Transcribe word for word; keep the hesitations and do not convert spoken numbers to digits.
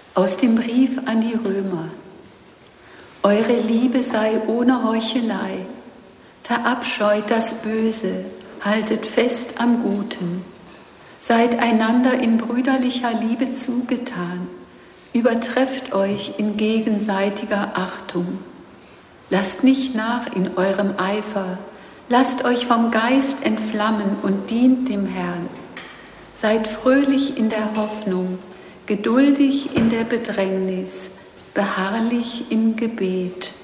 Aus dem Brief an die Römer. Eure Liebe sei ohne Heuchelei. Verabscheut das Böse, haltet fest am Guten. Seid einander in brüderlicher Liebe zugetan. Übertrefft euch in gegenseitiger Achtung. Lasst nicht nach in eurem Eifer. Lasst euch vom Geist entflammen und dient dem Herrn. Seid fröhlich in der Hoffnung, geduldig in der Bedrängnis, beharrlich im Gebet.